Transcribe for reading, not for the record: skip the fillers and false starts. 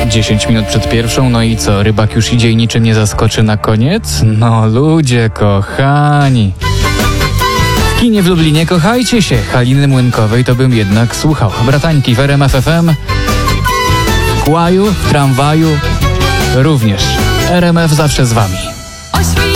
10 minut przed pierwszą, no i co, rybak już idzie i niczym nie zaskoczy na koniec? No ludzie kochani. W kinie w Lublinie kochajcie się, Haliny Młynkowej to bym jednak słuchał. Bratańki w RMF FM, w kłaju, w tramwaju również. RMF zawsze z wami.